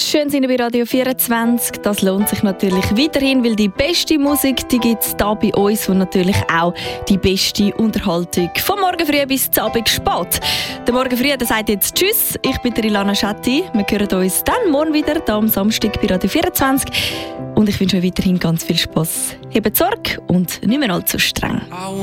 schön sind wir bei Radio 24. Das lohnt sich natürlich weiterhin, weil die beste Musik, die gibt es hier bei uns und natürlich auch die beste Unterhaltung. Von morgen früh bis zum Abend spät. Der Morgen früh, der sagt jetzt Tschüss. Ich bin Ilana Schatti. Wir hören uns dann morgen wieder, hier am Samstag bei Radio 24. Und ich wünsche euch weiterhin ganz viel Spass. Habt Sorge und nicht mehr allzu streng.